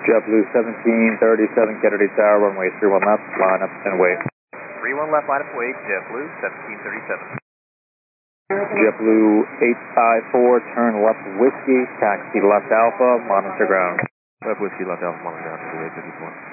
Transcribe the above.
JetBlue 1737 Kennedy Tower, runway 31 left, line up and wait. 31 left, line up and wait, JetBlue 1737. JetBlue 854, turn left Whiskey, taxi left Alpha, monitor ground. Left Whiskey, left Alpha, monitor ground, 2854.